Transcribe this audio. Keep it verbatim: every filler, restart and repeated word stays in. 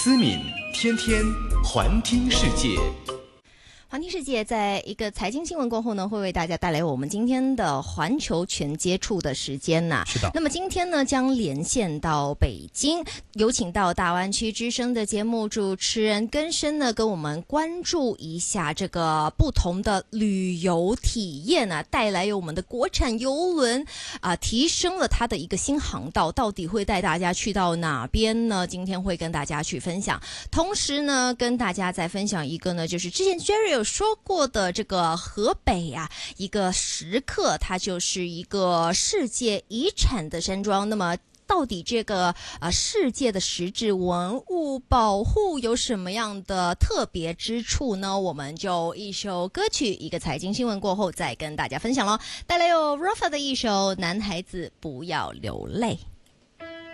思敏天天环听世界。 环听世界在一个财经新闻过后呢，会为大家带来我们今天的环球全接触的时间呐。 是的。 那么今天呢，将连线到北京，有请到大湾区之声的节目主持人根生呢，跟我们关注一下这个不同的旅游体验啊，带来我们的国产邮轮啊，提升了它的一个新航道，到底会带大家去到哪边呢？今天会跟大家去分享，同时呢，跟大家再分享一个呢，就是之前 Jerry 有说过的这个河北啊，一个时刻，它就是一个世界遗产的山庄。那么到底这个呃世界的实质文物保护有什么样的特别之处呢？我们就一首歌曲，一个财经新闻过后再跟大家分享咯。带来有 Rafa 的一首《男孩子不要流泪》。